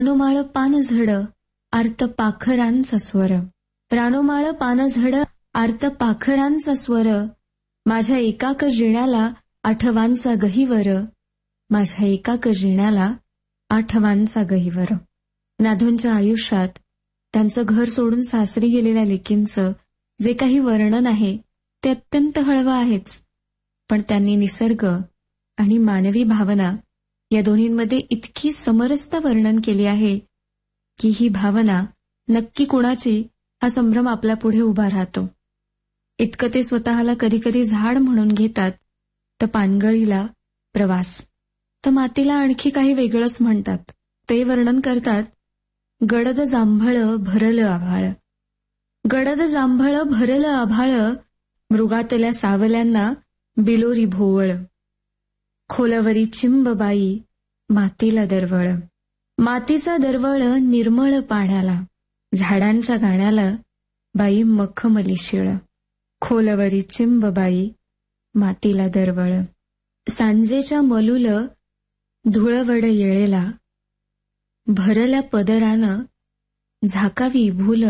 रानोमाळ पानझड आर्त पाखरांचा स्वर. रानोमाळ पानझड आर्त पाखरांचा स्वर. माझ्या एकाक जिण्याला आठवांचा गहिवर. माझ्या एकाक जिण्याला आठवांचा गहिवर. नाधोंच्या आयुष्यात त्यांचं घर सोडून सासरी गेलेल्या लेकींचं जे काही वर्णन आहे ते अत्यंत हळवं आहेच, पण त्यांनी निसर्ग आणि मानवी भावना या दोन्हींमध्ये इतकी समरसता वर्णन केली आहे की ही भावना नक्की कुणाची हा संभ्रम आपल्या पुढे उभा राहतो. इतकं ते स्वतःला कधी कधी झाड म्हणून घेतात, तर पानगळीला प्रवास, तर मातीला आणखी काही वेगळंच म्हणतात. ते वर्णन करतात, गडद जांभळ भरलं आभाळ. गडद जांभळ भरलं आभाळ, मृगातल्या सावल्यांना बिलोरी भोवळ. खोलवरी चिंबबाई मातीला दरवळ. मातीचा दरवळ निर्मळ पाण्याला. झाडांच्या गाण्याला बाई मखमली शिळ. खोलवरी चिंबबाई मातीला दरवळ. सांजेच्या मलुल धुळवड येळेला. भरल्या पदरानं झाकावी भूल.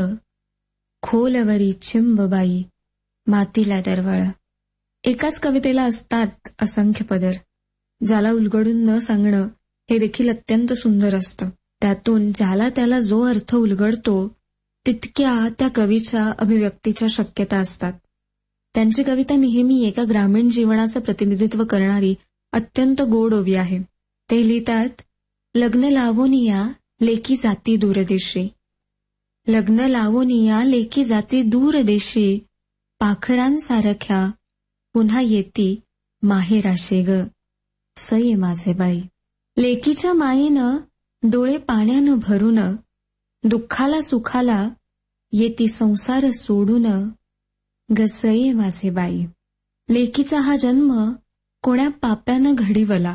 खोलवरी चिंबबाई मातीला दरवळ. एकाच कवितेला असतात असंख्य पदर. ज्याला उलगडून न सांगणं हे देखील अत्यंत सुंदर असतं. त्यातून ज्याला त्याला जो अर्थ उलगडतो तितक्या त्या कवीच्या अभिव्यक्तीच्या शक्यता असतात. त्यांची कविता नेहमी एका ग्रामीण जीवनाचं प्रतिनिधित्व करणारी अत्यंत गोड ओवी आहे. ते लिहितात, लग्न लावोनिया लेकी जाती दूरदेशी. लग्न लावोनिया लेकी जाती दूरदेशी. पाखरांसारख्या पुन्हा येती माहेराशे ग. सये माझे बाई. लेकीच्या मायेनं डोळे पाण्यानं भरून. दुःखाला सुखाला येती संसार सोडून. ग सये माझे बाई. लेकीचा हा जन्म कोण्या पाप्यानं घडीवला.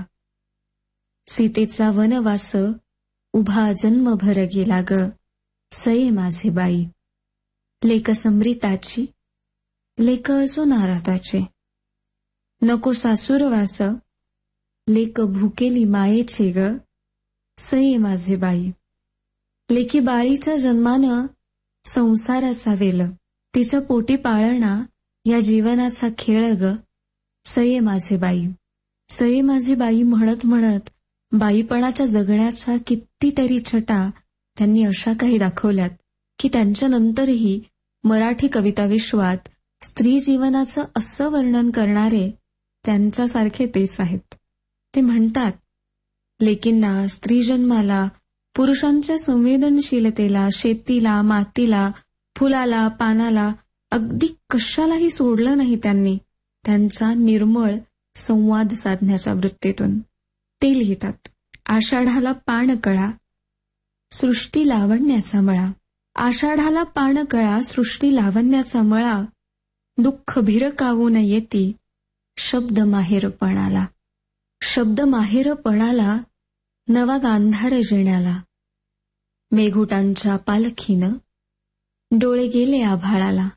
सीतेचा वनवास उभा जन्मभर गेला ग. सये माझे बाई. लेक समृताची लेक असो नाराताचे. नको सासूरवास लेक भुकेली मायेचे ग. सये माझे बाई. लेकी बाळीच्या जन्मानं संसाराचा वेल. तिच्या पोटी पाळणा या जीवनाचा खेळ ग. सये माझे बाई. सये माझे बाई म्हणत म्हणत बाईपणाच्या जगण्याच्या कितीतरी छटा त्यांनी अशा काही दाखवल्यात की त्यांच्यानंतरही मराठी कविता विश्वात स्त्री जीवनाचं असं वर्णन करणारे त्यांच्यासारखे तेच आहेत. ते म्हणतात, लेकींना, स्त्री जन्माला, पुरुषांच्या संवेदनशीलतेला, शेतीला, मातीला, फुलाला, पानाला, अगदी कशालाही सोडलं नाही त्यांनी त्यांचा निर्मळ संवाद साधण्याच्या वृत्तीतून. ते लिहितात, आषाढाला पाणकळा सृष्टी लावण्याचा मळा. आषाढाला पाणकळा सृष्टी लावण्याचा मळा. दुःख भिरकावून येती शब्द माहेरपणाला. शब्द माहेरपणाला नवा गांधार जिण्याला. मेघुटांच्या पालखीनं डोळे गेले आभाळाला.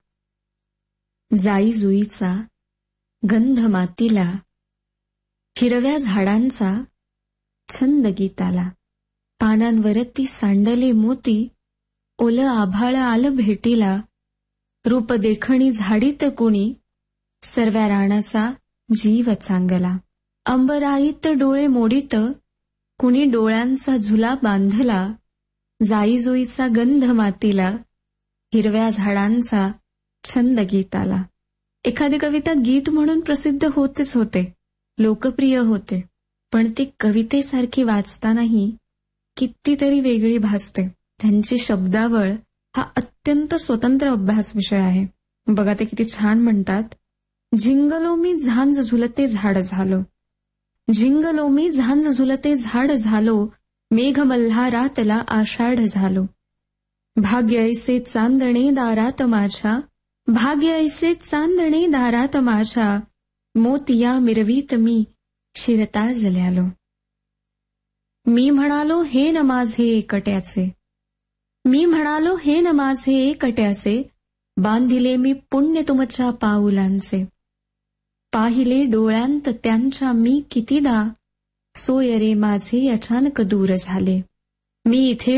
जाई जुईचा गंध मातीला. हिरव्या झाडांचा छंद गीताला. पानांवरती सांडले मोती ओलं आभाळ आलं भेटीला. रूप देखणी झाडीत कुणी सर्व्या राणाचा जीव चांगला. अंबराईत डोळे मोडीत कुणी डोळ्यांचा झुला बांधला. जाईजुईचा गंध मातीला. हिरव्या झाडांचा छंद गीताला. एखादी कविता गीत म्हणून प्रसिद्ध होतेच होते, लोकप्रिय होते, पण ती कवितेसारखी वाचतानाही कितीतरी वेगळी भासते. त्यांची शब्दावळ हा अत्यंत स्वतंत्र अभ्यास विषय आहे. बघा ते किती छान म्हणतात, झिंगलो मी झांज झुलते झाड झालो. झिंगलो मी झांज झुलते झाड झालो. मेघ मल्हारातला आषाढ झालो. भाग्य ऐसे चांदणे दारात माझ्या. भाग्य ऐसे चांदणे दारात माझ्या. मोतिया मिरवीत मी शिरता जल्यालो. मी म्हणालो हे न माझे एकट्याचे. मी म्हणालो हे न माझे एकट्याचे. बांधिले मी पुण्य तुमच्या पाऊलांचे. पाहिले डोळ्यांत त्यांच्या मी कितीदा. सोय रे माझे अचानक दूर झाले. मी इथे